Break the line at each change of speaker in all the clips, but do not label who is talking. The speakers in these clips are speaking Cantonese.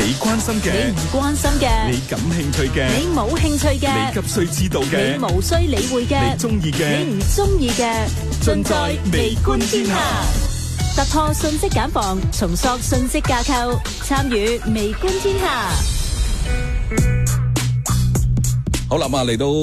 你關心嘅，
你唔關心嘅，
你感興趣嘅，
你冇興趣嘅，
你急需知道嘅，
你無需理會嘅，
你中意嘅，
你唔中意嘅，盡在微觀天下。突破信息繭房，重塑信息架構，參與微觀天下。
好啦，嚟到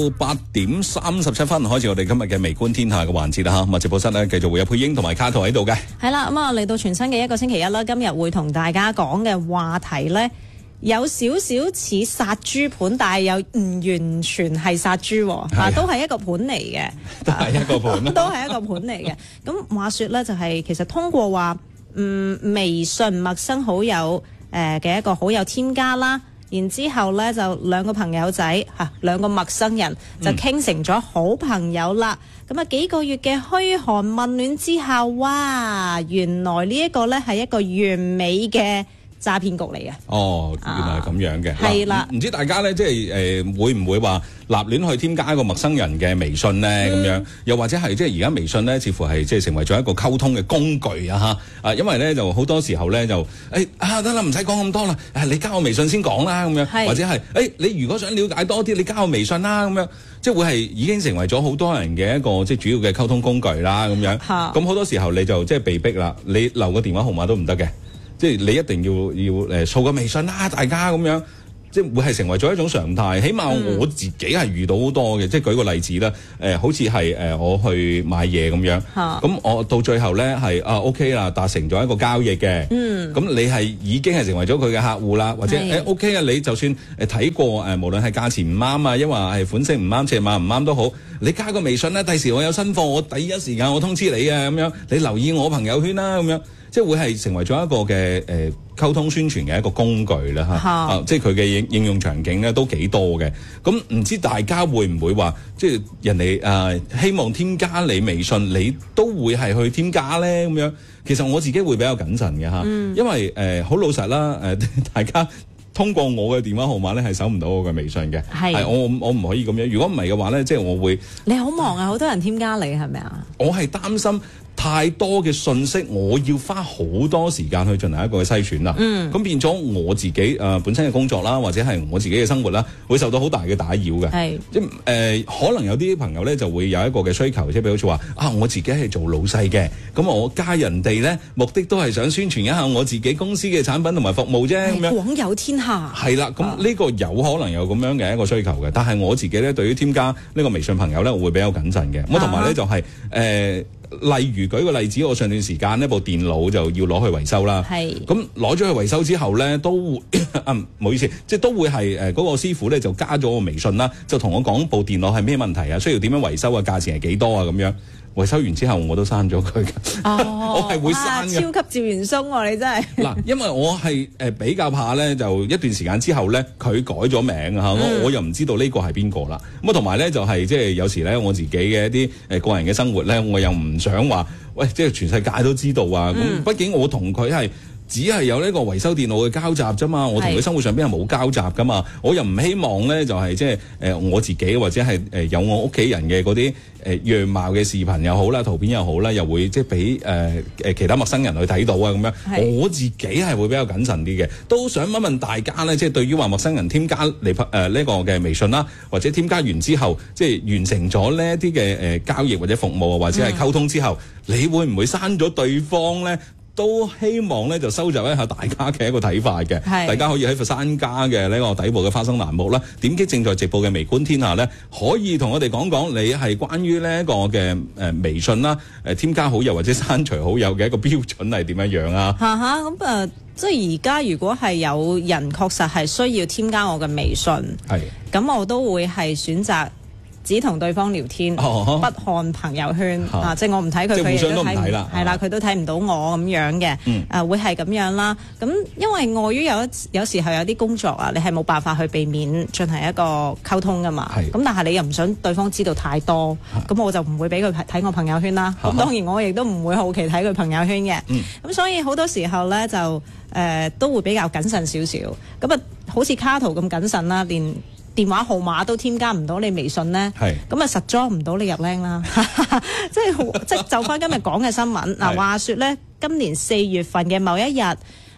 8:37開始我哋今日嘅微觀天下嘅環節啦吓，咁啊直播室咧繼續會有佩英同埋卡圖喺度嘅。
係啦，嚟到全新嘅一個星期一啦，今日會同大家講嘅話題咧，有少少似殺豬盤，但係又唔完全係殺豬，都係一個盤嚟嘅，
都係一個盤，
都係一個盤嚟嘅。咁話說咧，就係其實通過話微信陌生好友嘅一個好友添加啦。然之後咧，就兩個朋友仔兩個陌生人就傾成咗好朋友啦。咁幾個月嘅噓寒問暖之後，哇！原來呢一個咧係一個完美嘅詐騙局嚟嘅。哦，
原來係咁樣嘅。
係啦，
唔知大家咧，即係會唔會話立亂去添加一個陌生人嘅微信咧？咁樣又或者係即係而家微信咧，似乎係即係成為咗一個溝通嘅工具啊！因為咧就好多時候咧就得啦，唔使講咁多啦，你加我微信先講啦咁樣，或者係你如果想了解多啲，你加我微信啦咁樣，即係會係已經成為咗好多人嘅一個即係主要嘅溝通工具啦咁樣。咁好多時候你就即係被逼啦，你留個電話號碼都唔得嘅。即係你一定要掃個微信啦，大家咁樣，即係會係成為咗一種常態。起碼我自己係遇到好多嘅，即係舉個例子啦。好似係我去買嘢咁樣，咁我到最後咧係OK 啦，達成咗一個交易嘅。咁你係已經係成為咗佢嘅客戶啦，或者OK 啊，你就算睇過無論係價錢唔啱啊，抑或係款式唔啱、尺碼唔啱都好，你加個微信啦，第時我有新貨，我第一時間我通知你啊，咁樣你留意我朋友圈啦，咁樣。即係會係成為咗一個嘅溝通宣傳嘅一個工具啦，即係佢嘅應用場景咧都幾多嘅。咁唔知大家會唔會話，即係人哋希望添加你微信，你都會係去添加咧咁樣？其實我自己會比較謹慎嘅嚇，因為好老實啦，大家通過我嘅電話號碼咧係搜唔到我嘅微信嘅，係我唔可以咁樣。如果唔係嘅話咧，即係我會
你好忙啊，好多人添加你係咪啊？
我係擔心太多嘅信息，我要花好多時間去進行一個篩選啦。咁變咗我自己本身嘅工作啦，或者係我自己嘅生活啦，會受到好大嘅打擾嘅。即可能有啲朋友咧就會有一個嘅需求，即係譬如好似話我自己係做老細嘅，咁我加人哋咧目的都係想宣傳一下我自己公司嘅產品同埋服務啫。咁樣
廣有天下
係啦，咁呢個有可能有咁樣嘅一個需求嘅。但係我自己咧對於添加呢個微信朋友咧，我會比較謹慎嘅。咁同埋咧就係例如舉個例子，我上段時間呢部電腦就要攞去維修啦。咁攞咗去維修之後咧，都唔好意思，即係都會係嗰個師傅咧就加咗個微信啦，就同我講部電腦係咩問題啊，需要點樣維修啊，價錢係幾多啊咁樣。維修完之後我都刪咗佢嘅，我係會刪嘅。
超級趙元松喎，你真係
嗱，因為我係比較怕咧，就一段時間之後咧，佢改咗名啊，我又唔知道呢個係邊個啦。咁同埋咧就係即係有時咧我自己嘅一啲個人嘅生活咧，我又唔想話喂，即係全世界都知道啊。咁畢竟我同佢係只係有呢個維修電腦嘅交集啫嘛，我同佢生活上邊係冇交集噶嘛，我又唔希望咧就係即係我自己或者係有我屋企人嘅嗰啲樣貌嘅視頻又好啦，圖片又好啦，又會即係俾其他陌生人去睇到啊咁樣。我自己係會比較謹慎啲嘅，都想問問大家咧，即係對於話陌生人添加嚟呢個嘅微信啦，或者添加完之後，即係完成咗呢一啲嘅交易或者服務啊，或者係溝通之後，你會唔會刪咗對方咧？都希望咧就收集一下大家嘅一個睇法嘅，大家可以喺佛山家嘅呢個底部嘅花生欄目啦，點擊正在直播嘅微觀天下咧，可以同我哋講講你係關於呢一個嘅微信啦，添加好友或者刪除好友嘅一個標準係點樣樣啊？
咁即係而家如果係有人確實係需要添加我嘅微信，咁我都會係選擇只同對方聊天，不看朋友圈即係我唔睇佢，佢亦都睇啦，係啦，佢都睇唔到我咁樣嘅，會係咁樣啦。咁因為礙於有時候有啲工作啊，你係冇辦法去避免進行一個溝通噶嘛。咁但係你又唔想對方知道太多，咁我就唔會俾佢睇我朋友圈啦。咁當然我亦都唔會好奇睇佢朋友圈嘅。咁所以好多時候咧就都會比較謹慎少少。咁啊，好似卡圖咁謹慎啦，連電話號碼都添加唔到你微信咧，咁啊實裝唔到你入靚啦。即係就翻今日講嘅新聞嗱，話說咧，今年4月份嘅某一日，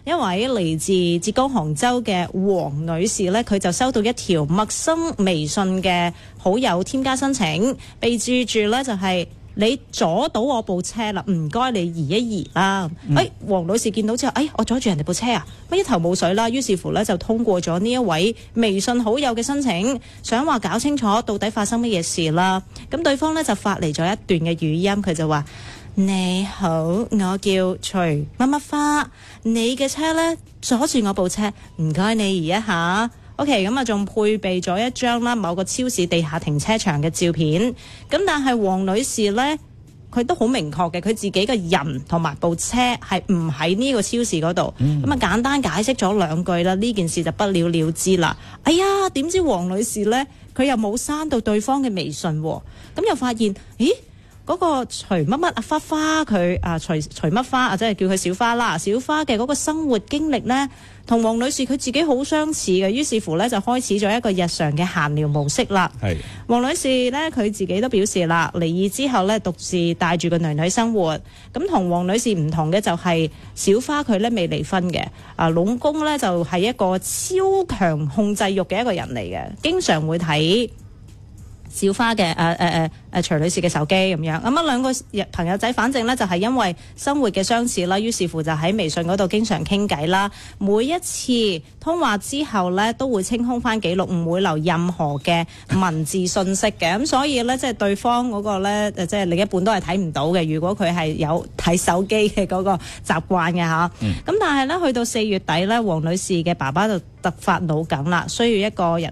一位嚟自浙江杭州嘅黃女士呢，佢就收到一條陌生微信嘅好友添加申請，備註住呢就係、你阻到我部車啦，唔該你移一移啦。黃女士見到之後，我阻住人哋部車啊，乜一頭霧水啦。於是乎呢，就通過咗呢一位微信好友嘅申請，想話搞清楚到底發生乜嘢事啦。咁對方呢，就發嚟咗一段嘅語音，佢就話：你好，我叫徐乜乜花，你嘅車呢，阻住我部車，唔該你移一下。OK， 咁啊，仲配備咗一張啦，某個超市地下停車場嘅照片。咁但係黃女士呢，佢都好明確嘅，佢自己嘅人同埋部車係唔喺呢個超市嗰度。咁啊，簡單解釋咗兩句啦，呢件事就不了了之啦。哎呀，點知黃女士呢，佢又冇刪到對方嘅微信喎。咁又發現，咦？嗰個徐乜乜阿花花佢徐乜花啊，即係叫佢小花啦。小花嘅嗰個生活經歷呢，同黃女士佢自己好相似嘅，於是乎呢，就開始咗一個日常嘅閒聊模式啦。係黃女士呢，佢自己都表示啦，離異之後呢，獨自帶住個女女生活。咁同黃女士唔同嘅就係小花佢呢未離婚嘅，老公呢，就係一個超強控制欲嘅一個人嚟嘅，經常會睇小花嘅徐女士嘅手機咁樣，咁兩個朋友仔反正呢就係因為生活嘅相似啦，於是乎就喺微信嗰度經常傾偈啦。每一次通話之後呢，都會清空翻記錄，唔會留任何嘅文字信息嘅。咁所以呢，即係對方嗰個呢，即係另一半都係睇唔到嘅。如果佢係有睇手機嘅嗰個習慣嘅嚇，咁但係呢，去到4月底呢，黃女士嘅爸爸就突發腦梗啦，需要一個人